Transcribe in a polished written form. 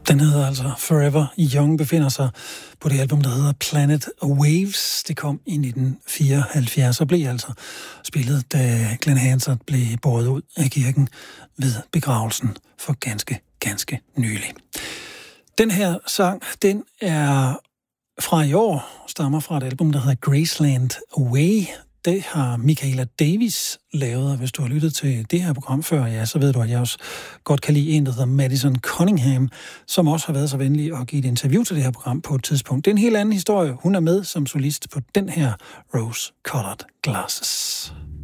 Den hedder altså Forever Young, befinder sig på det album, der hedder Planet Waves. Det kom i 1974 og blev altså spillet, da Glenn Hansard blev båret ud af kirken ved begravelsen for ganske nylig. Den her sang, den er fra i år, stammer fra et album, der hedder Graceland Away. Det har Michaela Davis lavet, og hvis du har lyttet til det her program før, ja, så ved du, at jeg også godt kan lide en, der hedder Madison Cunningham, som også har været så venlig at give et interview til det her program på et tidspunkt. Det er en helt anden historie. Hun er med som solist på den her Rose Colored Glasses.